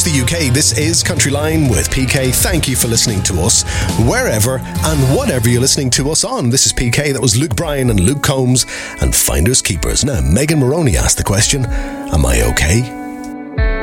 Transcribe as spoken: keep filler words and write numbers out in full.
the U K, this is Country Line with P K. Thank you for listening to us wherever and whatever you're listening to us on. This is P K. That was Luke Bryan and Luke Combs and Finders Keepers. Now, Megan Moroney asked the question, am I okay?